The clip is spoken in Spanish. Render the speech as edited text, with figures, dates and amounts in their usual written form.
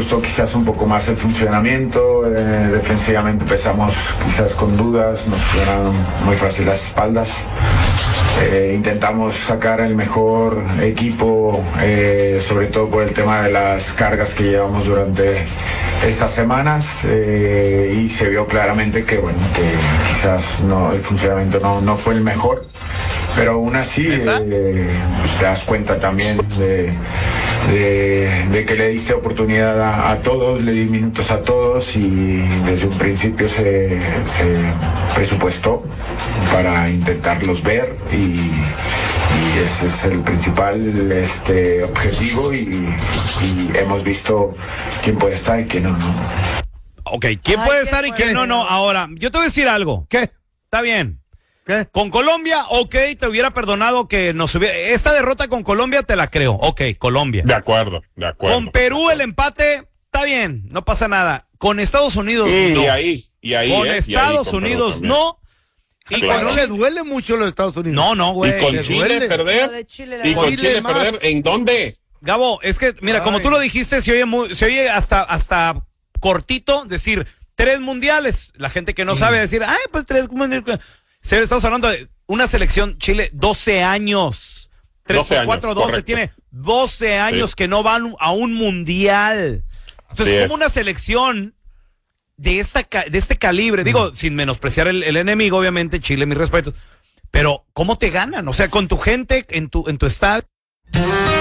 gustó quizás un poco más el funcionamiento. Defensivamente empezamos quizás con dudas, nos fueron muy fácil las espaldas. Intentamos sacar el mejor equipo, sobre todo por el tema de las cargas que llevamos durante estas semanas, y se vio claramente que quizás el funcionamiento no fue el mejor, pero aún así te das cuenta también de que le diste oportunidad a todos, le di minutos a todos, y desde un principio se presupuestó para intentarlos ver, y ese es el principal objetivo, y hemos visto quién puede estar y quién no. Ok, ¿quién puede estar y quién no? Ahora, yo te voy a decir algo. ¿Qué? Está bien. ¿Qué? Con Colombia, te hubiera perdonado que nos hubiera... Esta derrota con Colombia te la creo. Ok, Colombia. De acuerdo. Con Perú el empate, está bien, no pasa nada. Con Estados Unidos, no. Y ahí, con Estados Unidos, no. Y no le duele mucho los Estados Unidos. No, güey. Y con Chile perder. Y con Chile perder, ¿en dónde? Gabo, es que, mira, como tú lo dijiste, se oye hasta cortito decir 3 mundiales. La gente que no sabe decir, pues 3 mundiales. Estamos hablando de una selección Chile, 12 años. 3 por 4, 12. Correcto. Tiene 12 años que no van a un mundial. Entonces, como una selección de este calibre, digo, sin menospreciar el enemigo, obviamente, Chile, mis respetos, pero ¿cómo te ganan? O sea, con tu gente, en tu estadio.